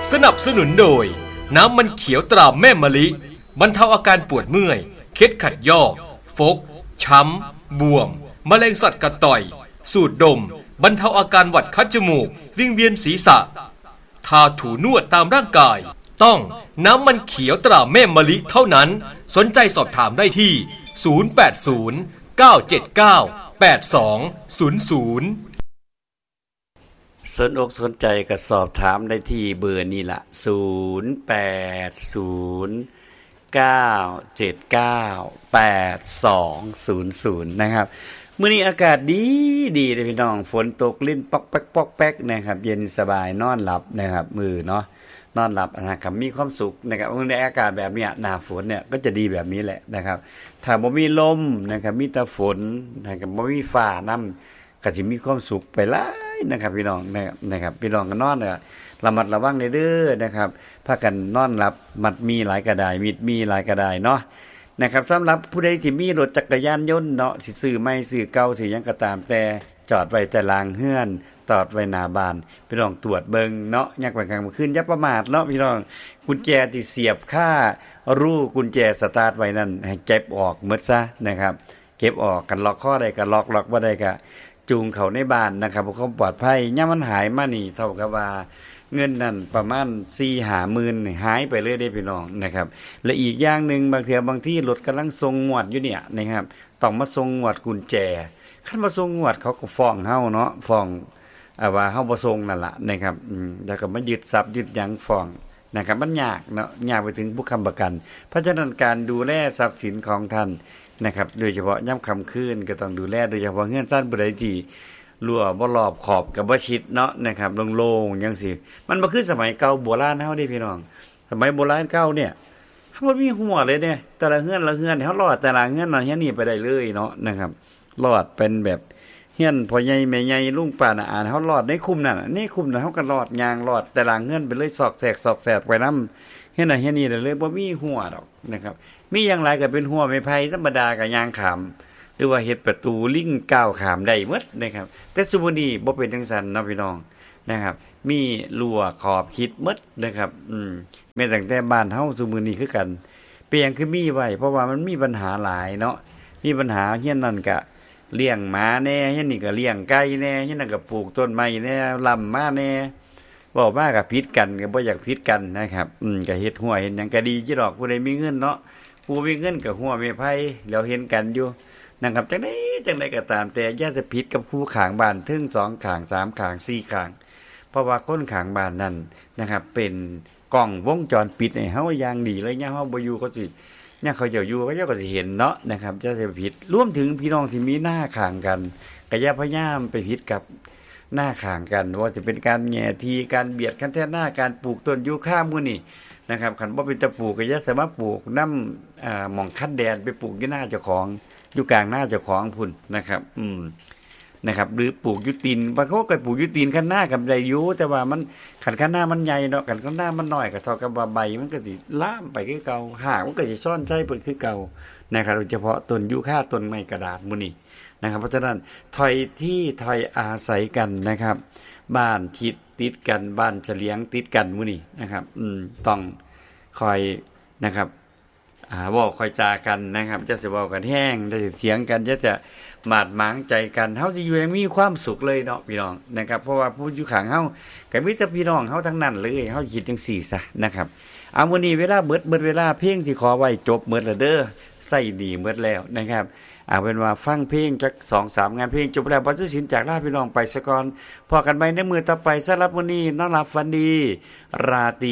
สนับสนุนโดยน้ำมันเขียวตราแม่มะลิบรรเทาอาการปวดเมื่อยเคล็ดขัดยอกฟกช้ำบวมแมลงสัตว์กัดต่อยสูดดมบรรเทาอาการหวัดคัดจมูกวิงเวียนศีรษะทาถูนวดตามร่างกายต้องน้ำมันเขียวตราแม่มะลิเท่านั้นสนใจสอบถามได้ที่0809798200 สนอกสนใจก็สอบถามได้ที่เบอร์นี้ละ0809798200นะครับมื้อนี้อากาศดีดีเลยพี่น้องฝนตกลิ้นปอกแป๊กปอกแป๊กนะครับเย็นสบายนอนหลับนะครับเนาะนอนหลับนะครับมีความสุขนะครับในอากาศแบบเนี้ยหน้าฝนเนี่ยก็จะดีแบบนี้แหละนะครับถ้าบ่มีลมนะครับมีแต่ฝนนะครับบ่มีฟ้านํก็สิมีความสุขไปหลายนะครับพี่น้องนะครับพี่น้องก็นอนเนี่ยระมัดระวังเด้อนะครับพากันนอนหลับมัดมีหลายกระดายมีหลายกระดายเนาะนะครับสำหรับผู้ใดที่มีรถจักรยานยนต์เนาะสิซื้อใหม่ซื้อเก่าสิหยังก็ตามแต่จอดไว้แต่ลางเฮือนจอดไว้หน้าบ้านพี่น้องตรวจเบิ่งเนาะยามกลางคืนอย่าประมาทเนาะพี่น้องกุญแจที่เสียบค่ารูกุญแจสตาร์ทไว้นั่นให้เก็บออกหมดซะนะครับเก็บออกกันล็อกข้อใดก็ล็อกบ่ได้ก็จูงเขาในบ้านนะครับเพื่อความปลอดภัยยามมันหายมานี่เท่ากับว่าเงินนั่นประมาณ 4-5 หมื่นหายไปเลยได้พี่น้องนะครับและอีกอย่างนึงบางเทื่อบางที่รถกำลังส่งงวดอยู่เนี่ยนะครับต้องมาส่งงวดกุญแจคันมาส่งงวดเขาก็ฟ้องเฮาเนาะฟ้องว่าเฮาบ่ส่งนั่นล่ะนะครับแล้วก็มายึดทรัพย์ยึดหยังฟ้องนะครับมันยากเนาะยากไปถึงผู้ค้ำประกันเพราะฉะนั้นการดูแลทรัพย์สินของท่านนะครับโดยเฉพาะย่ำค่ำคืนก็ต้องดูแลโดยเฉพาะเฮือนซ่านผู้ใดที่รั่วบ่รอบขอบก็บ่ชิดเนาะนะครับโล่งๆจังซี่มันบ่คือสมัยเก่าโบราณเฮาเด้พี่น้องสมัยโบราณเก่าเนี่ยเฮาบ่มีหัวเลยเด้แต่ละเฮือนเฮารอดแต่ละเฮือนนั้นเฮือนนี้ไปได้เลยเนาะนะครับรอดเป็นแบบเฮือนพ่อใหญ่แม่ใหญ่ลุงป้าน้าอาเฮารอดในคุมนั่นในคุมนั้นเฮาก็รอดย่างรอดแต่ละเฮือนไปเลยซอกแซกไปนำเฮือนนั้นเฮือนนี้ได้เลยบ่มีหัวดอกนะครับมีอย่างไรก็เป็นหัวไม้ไผ่ธรรมดาก็ย่างขามหรือว่าเฮ็ดประตูลิงก้าวขามได้หมดนะครับแต่ซุมื้อนี้บ่เป็นจังซั่นเนาะพี่น้องนะครับมีรั้วขอบคิดหมดนะครับแม้ตั้งแต่บ้านเฮาซุมื้อนี้คือกันเปียงคือมีไว้เพราะว่ามันมีปัญหาหลายเนาะมีปัญหาเฮียนนั่นก็เลี้ยงหมาแน่เฮียนนี่ก็เลี้ยงไก่แน่เฮียนนั่นก็ปลูกต้นไม้แน่ล่ำมาแน่เว้ามาก็ผิดกันก็บ่อยากผิดกันนะครับก็เฮ็ดหัวเฮ็ดหยังก็ดีจิดอกผู้ใดมีเงินเนาะผู้มีเงินก็หัวไม้ไผ่แล้วเห็นกันอยู่นะครับจังได๋ก็ตามแต่อย่าจะผิดกับผู้ข้างบ้านถึง2ข้าง3ข้าง4ข้างเพราะว่าคนข้างบ้านนั้นนะครับเป็นกล้องวงจรปิดให้เฮาอย่างดีเลยยามเฮาบ่อยู่เขาสิยามเขาเจ้าอยู่เขาเจ้าก็สิเห็นเนาะนะครับอย่าจะผิดรวมถึงพี่น้องที่มีหน้าข้างกันก็อย่าพยายามไปผิดกับหน้าข้างกันว่าจะเป็นการแหย่ทีการเบียดกันแท้หน้าการปลูกต้นยูคามื้อนี้นะครับคันบ่เป็นตะปลูกก็อย่าสามารถปลูกนำหม่องคัดแดนไปปลูกอยู่หน้าเจ้าของอยู่กลางหน้าเจ้าของพุ่นนะครับนะครับหรือปลูกอยู่ตีนบางคนก็ปลูกอยู่ตีนคันหน้ากับได้อยู่แต่ว่ามันคันหน้ามันใหญ่เนาะคันหน้ามันน้อยก็เท่ากับว่าใบมันก็สิล่ามไปคือเก่าหากมันก็สิซ่อนใช้เพิ่นคือเก่านะครับโดยเฉพาะต้นยูคาต้นไม้กระดาษมื้อนี้นะครับเพราะฉะนั้นถอยอาศัยกันนะครับบ้านคิดติดกันบ้านเฉลียงติดกันมื้อนี้นะครับต้องคอยนะครับเว้าคอยจากันนะครับจะสิเว้ากันแห้งจะสิเถียงกันจะหมาดหมางใจกันเฮาสิอยู่อย่างมีความสุขเลยเนาะพี่น้องนะครับเพราะว่าผู้อยู่ข้างเฮาก็มีแต่พี่น้องเฮาทั้งนั้นเลยเฮาคิดจังซี่ซะนะครับเอามื้อนี้เวลาเบิดเวลาเพลงที่ขอไว้จบหมดแล้วเด้อใส่ดีหมดแล้วนะครับเอาเป็นว่าฟังเพลงจัก 2-3 งานเพลงจบแล้วบ่สินจากลาพี่น้องไปซะก่อนพอกันใหม่ในมื้อต่อไปสำหรับมื้อนี้นอนหลับฝันดีราตรี